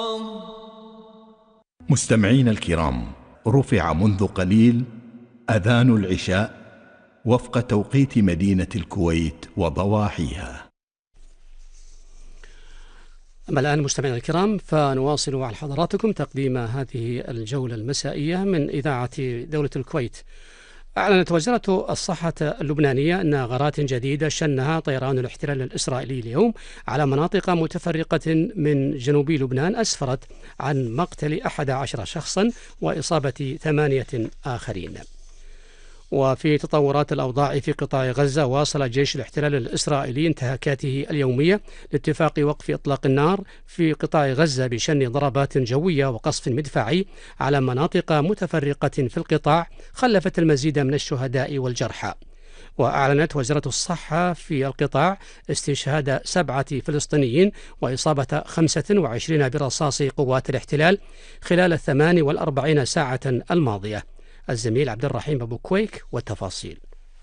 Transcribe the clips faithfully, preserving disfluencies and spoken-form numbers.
مستمعينا الكرام، رفع منذ قليل أذان العشاء وفق توقيت مدينة الكويت وضواحيها. أما الآن مستمعينا الكرام فنواصل مع حضراتكم تقديم هذه الجولة المسائية من إذاعة دولة الكويت. أعلنت وزارة الصحة اللبنانية أن غارات جديدة شنها طيران الاحتلال الإسرائيلي اليوم على مناطق متفرقة من جنوب لبنان أسفرت عن مقتل أحد عشر شخصا وإصابة ثمانية آخرين. وفي تطورات الأوضاع في قطاع غزة، واصل جيش الاحتلال الإسرائيلي انتهاكاته اليومية لاتفاق وقف إطلاق النار في قطاع غزة بشن ضربات جوية وقصف مدفعي على مناطق متفرقة في القطاع خلفت المزيد من الشهداء والجرحى. وأعلنت وزارة الصحة في القطاع استشهاد سبعة فلسطينيين وإصابة خمسة وعشرين برصاص قوات الاحتلال خلال الثمان والأربعين ساعة الماضية. الزميل عبد الرحيم أبو كويك والتفاصيل.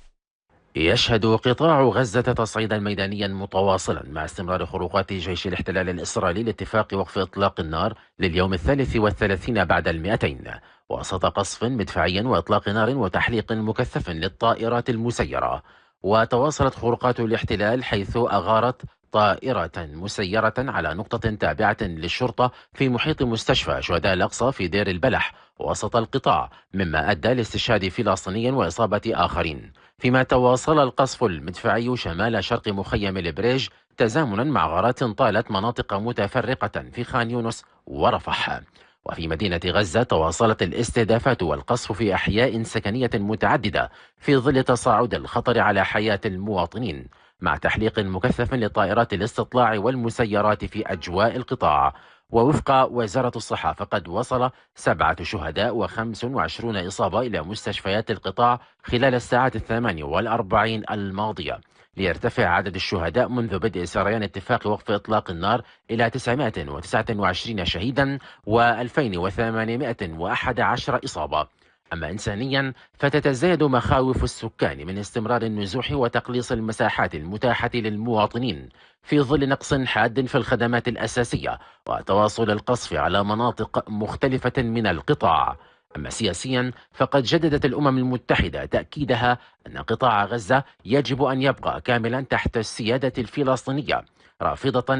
يشهد قطاع غزة تصعيدا ميدانيا متواصلا مع استمرار خروقات جيش الاحتلال الإسرائيلي لاتفاق وقف إطلاق النار لليوم الثالث والثلاثين بعد المئتين، وسط قصف مدفعي وإطلاق نار وتحليق مكثف للطائرات المسيرة. وتواصلت خروقات الاحتلال حيث أغارت طائرة مسيرة على نقطة تابعة للشرطة في محيط مستشفى شهداء الأقصى في دير البلح وسط القطاع، مما أدى لاستشهاد فلسطيني وإصابة آخرين. فيما تواصل القصف المدفعي شمال شرق مخيم البريج تزامنا مع غارات طالت مناطق متفرقة في خان يونس ورفح. وفي مدينة غزة تواصلت الاستهدافات والقصف في أحياء سكنية متعددة في ظل تصاعد الخطر على حياة المواطنين، مع تحليق مكثف لطائرات الاستطلاع والمسيرات في أجواء القطاع. ووفق وزارة الصحة فقد وصل سبعة شهداء وخمس وعشرون إصابة إلى مستشفيات القطاع خلال الساعات الثمان والأربعين الماضية، ليرتفع عدد الشهداء منذ بدء سريان اتفاق وقف إطلاق النار إلى تسعمائة وتسعة وعشرين شهيدا وألفين وثمانمائة وأحد عشر إصابة. أما إنسانيا فتتزايد مخاوف السكان من استمرار النزوح وتقليص المساحات المتاحة للمواطنين في ظل نقص حاد في الخدمات الأساسية وتواصل القصف على مناطق مختلفة من القطاع. أما سياسيا فقد جددت الأمم المتحدة تأكيدها أن قطاع غزة يجب أن يبقى كاملا تحت السيادة الفلسطينية، رافضة